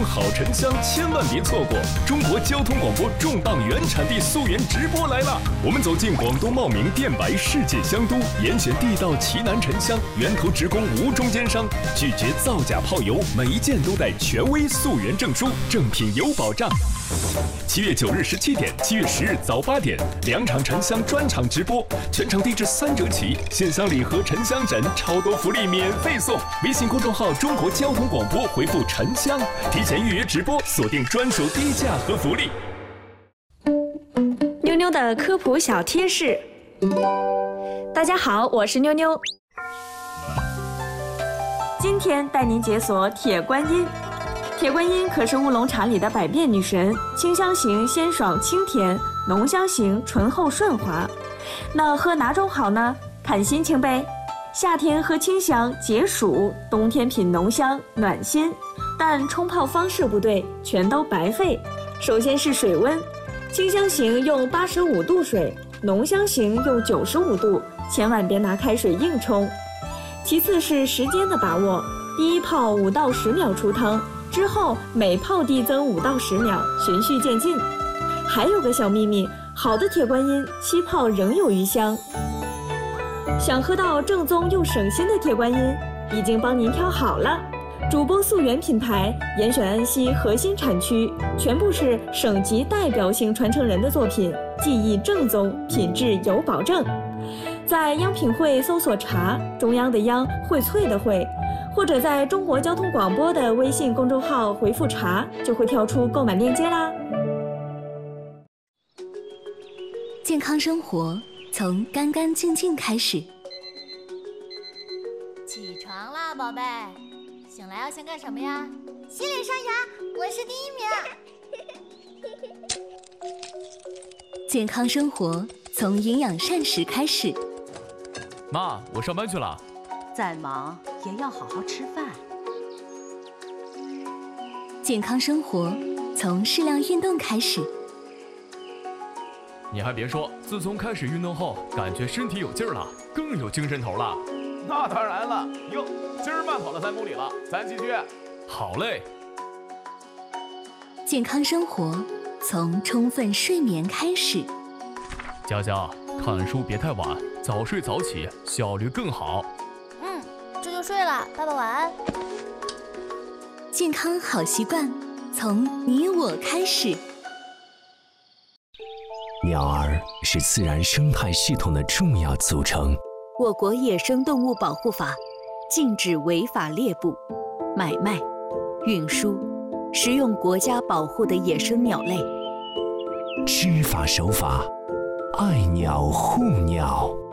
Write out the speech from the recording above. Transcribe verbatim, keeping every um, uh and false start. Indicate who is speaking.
Speaker 1: 好沉香，千万别错过！中国交通广播重磅原产地溯源直播来了！我们走进广东茂名电白世界香都，严选地道奇楠沉香，源头直供无中间商，拒绝造假泡油，每一件都带权威溯源证书，正品有保障。七月九日十七点，七月十日早八点，两场沉香专场直播，全场地至三折起，线香礼盒、沉香枕，超多福利免费送。微信公众号“中国交通广播”回复“沉香”，提前预约直播，锁定专属低价和福利。
Speaker 2: 妞妞的科普小贴士。大家好，我是妞妞。今天带您解锁铁观音。铁观音可是乌龙茶里的百变女神，清香型鲜爽清甜，浓香型醇厚顺滑。那喝哪种好呢？看心情呗。夏天喝清香解暑，冬天品浓香暖心。但冲泡方式不对，全都白费。首先是水温，清香型用八十五度水，浓香型用九十五度，千万别拿开水硬冲。其次是时间的把握，第一泡五到十秒出汤，之后每泡递增五到十秒，循序渐进。还有个小秘密，好的铁观音七泡仍有余香。想喝到正宗又省心的铁观音，已经帮您挑好了。主播溯源品牌，严选安溪核心产区，全部是省级代表性传承人的作品，技艺正宗，品质有保证。在央品汇搜索茶，中央的央，荟萃的荟，或者在中国交通广播的微信公众号回复茶，就会跳出购买链接啦。
Speaker 3: 健康生活从干干净净开始。
Speaker 4: 起床啦，宝贝！醒来要先干什么呀？
Speaker 5: 洗脸刷牙，我是第一名。
Speaker 3: 健康生活从营养膳食开始。
Speaker 6: 妈，我上班去了。
Speaker 7: 再忙也要好好吃饭。
Speaker 3: 健康生活从适量运动开始。
Speaker 6: 你还别说，自从开始运动后，感觉身体有劲儿了，更有精神头了。
Speaker 8: 那当然了，哟，今儿慢跑了三公里了，咱继续。
Speaker 6: 好嘞。
Speaker 3: 健康生活从充分睡眠开始。
Speaker 6: 佳佳，看书别太晚，早睡早起，效率更好。
Speaker 4: 嗯，这就睡了，爸爸晚安。
Speaker 3: 健康好习惯从你我开始。
Speaker 9: 鸟儿是自然生态系统的重要组成。
Speaker 10: 我国野生动物保护法禁止违法猎捕、买卖、运输、食用国家保护的野生鸟类。
Speaker 9: 知法守法，爱鸟护鸟。